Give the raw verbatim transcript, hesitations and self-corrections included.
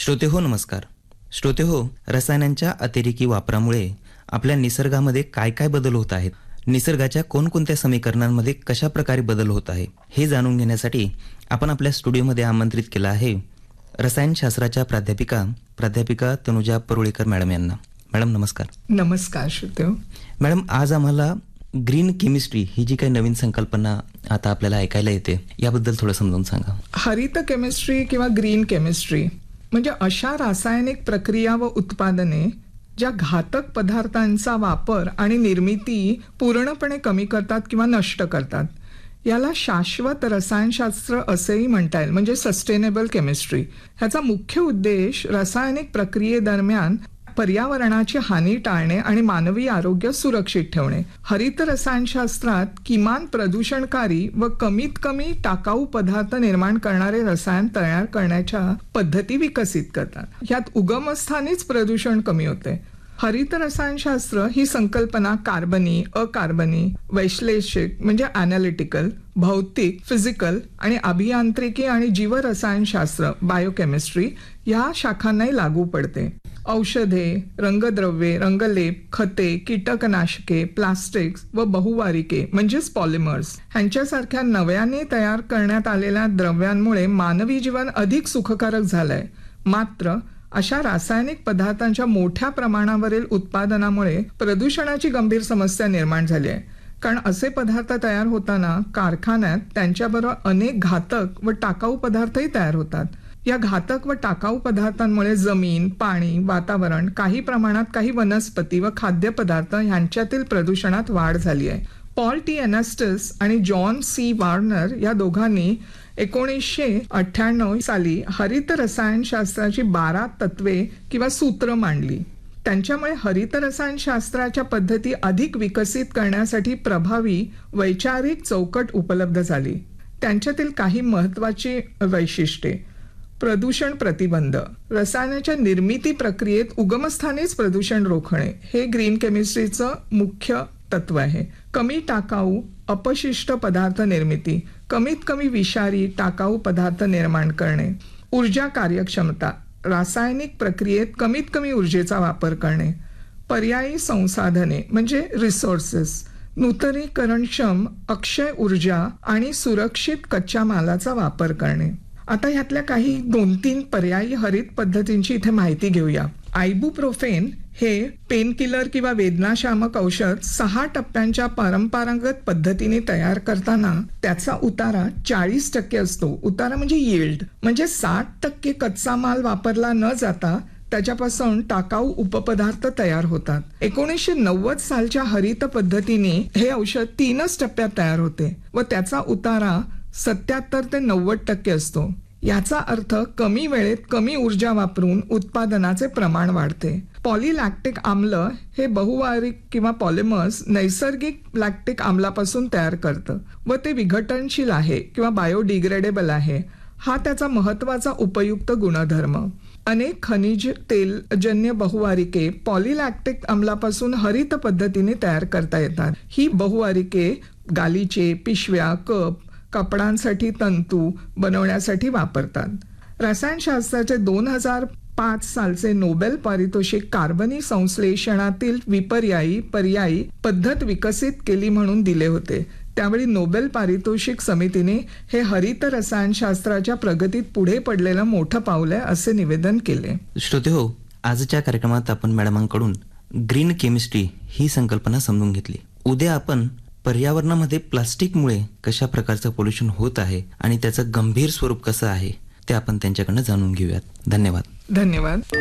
श्रोते हो नमस्कार. श्रोते हो, रसायनांच्या अतिरेकी वापरामुळे आपल्या निसर्गामध्ये काय काय बदल होत आहेत, निसर्गाच्या कोणकोणत्या समीकरणांमध्ये कशा प्रकारे बदल होत आहे हे जाणून घेण्यासाठी आपण आपल्या स्टुडिओमध्ये आमंत्रित केलं आहे रसायनशास्त्राच्या प्राध्यापिका प्राध्यापिका तनुजा परुळेकर मॅडम यांना. मॅडम नमस्कार. नमस्कार श्रोते. मॅडम, आज आम्हाला ग्रीन केमिस्ट्री ही जी काही नवीन संकल्पना आता आपल्याला ऐकायला येते याबद्दल थोडं समजावून सांगा. हरित केमिस्ट्री किंवा ग्रीन केमिस्ट्री म्हणजे अशा रासायनिक प्रक्रिया व उत्पादने ज्या घातक पदार्थांचा वापर आणि निर्मिती पूर्णपणे कमी करतात किंवा नष्ट करतात. याला शाश्वत रसायनशास्त्र असेही म्हणता येईल, म्हणजे सस्टेनेबल केमिस्ट्री. ह्याचा मुख्य उद्देश रासायनिक प्रक्रियेदरम्यान पर्यावरणाची हानी टाळणे आणि मानवी आरोग्य सुरक्षित ठेवणे. हरित रसायनशास्त्रात किमान प्रदूषणकारी व कमीत कमी टाकाऊ पदार्थ निर्माण करणारे रसायन तयार करण्याच्या पद्धती विकसित करतात. यात उगमस्थानीच प्रदूषण कमी होते. हरित रसायनशास्त्र ही संकल्पना कार्बनी, अकार्बनी, वैश्लेषिक म्हणजे अॅनालिटिकल, भौतिक, फिजिकल आणि अभियांत्रिकी आणि जीवरसायनशास्त्र बायोकेमिस्ट्री या शाखांनाही लागू पडते. औषधे, रंगद्रव्ये, रंगलेप, खते, कीटकनाशके, प्लास्टिक्स व बहुवारिके म्हणजेच पॉलिमर्स ह्यांच्यासारख्या नव्याने तयार करण्यात आलेल्या द्रव्यांमुळे मानवी जीवन अधिक सुखकारक झालंय. मात्र अशा रासायनिक पदार्थांच्या मोठ्या प्रमाणावरील उत्पादनामुळे प्रदूषणाची गंभीर समस्या निर्माण झाली आहे. कारण असे पदार्थ तयार होताना कारखान्यात त्यांच्याबरोबर अनेक घातक व टाकाऊ पदार्थही तयार होतात. या घातक व टाकाऊ पदार्थांमुळे जमीन, पाणी, वातावरण, काही प्रमाणात काही वनस्पती व खाद्यपदार्थ यांच्यातील प्रदूषणात वाढ झाली आहे. पॉल टी एनास्टस आणि जॉन सी वार्नर या दोघांनी एकोणीसशे अठ्ठ्याण्णव साली हरित रसायनशास्त्राची बारा तत्वे किंवा सूत्र मांडली. त्यांच्यामुळे हरित रसायनशास्त्राच्या पद्धती अधिक विकसित करण्यासाठी प्रभावी वैचारिक चौकट उपलब्ध झाली. त्यांच्यातील काही महत्वाची वैशिष्ट्ये: प्रदूषण प्रतिबंध, रसायनाच्या निर्मिती प्रक्रियेत उगमस्थानीच प्रदूषण रोखणे हे ग्रीन केमिस्ट्रीचं मुख्य तत्व आहे. कमी टाकाऊ अपशिष्ट पदार्थ निर्मिती, कमीत कमी विषारी टाकाऊ पदार्थ निर्माण करणे. ऊर्जा कार्यक्षमता, रासायनिक प्रक्रियेत कमीत कमी ऊर्जेचा वापर करणे. पर्यायी संसाधने म्हणजे रिसोर्सेस, नूतनीकरणक्षम अक्षय ऊर्जा आणि सुरक्षित कच्च्या मालाचा वापर करणे. आता ह्यातल्या काही दोन तीन पर्यायी हरित पद्धतींची इथे माहिती घेऊया. आयबुप्रोफेन हे पेनकिलर किंवा वेदनाशामक औषध सहा टप्प्यांच्या परंपरागत पद्धतीने तयार करताना त्याचा उतारा चाळीस टक्के असतो. उतारा म्हणजे यील्ड, म्हणजे साठ टक्के कच्चा माल वापरला न जाता त्याच्यापासून टाकाऊ उपपदार्थ तयार होतात. एकोणीसशे नव्वद सालच्या हरित पद्धतीने हे औषध तीनच टप्प्यात तयार होते व त्याचा उतारा सत्याहत्तर ते नव्वद टक्के असतो. याचा अर्थ कमी वेळेत कमी ऊर्जा वापरून उत्पादनाचे प्रमाण वाढते. पॉलिलॅक्टिक आम्ल हे बहुवारिक किंवा पॉलिमर्स नैसर्गिक लॅक्टिक आम्लापासून तयार करतं व ते विघटनशील आहे किंवा बायोडिग्रेडेबल आहे. हा त्याचा महत्वाचा उपयुक्त गुणधर्म. अनेक खनिज तेलजन्य बहुवारिके पॉलिलॅक्टिक आम्लापासून हरित पद्धतीने तयार करता येतात. ही बहुवारिके गालिचे, पिशव्या, कप, कपड्यांसाठी तंतू बनवण्यासाठी वापरतात. रसायनशास्त्राचे दोन हजार पाच सालचे नोबेल पारितोषिक कार्बनी संश्लेषणातील विपर्यायी पर्यायी पद्धत विकसित केली म्हणून दिले होते. त्यावेळी नोबेल पारितोषिक समितीने हे हरित रसायनशास्त्राच्या प्रगतीत पुढे पडलेलं मोठं पाऊल आहे असे निवेदन केले. श्रोते हो, आजच्या कार्यक्रमात आपण मॅडमांकडून ग्रीन केमिस्ट्री ही संकल्पना समजून घेतली. उद्या आपण पर्यावरणामध्ये प्लास्टिकमुळे कशा प्रकारचं पोल्युशन होत आहे आणि त्याचं गंभीर स्वरूप कसं आहे ते आपण त्यांच्याकडनं जाणून घेऊयात. धन्यवाद. धन्यवाद.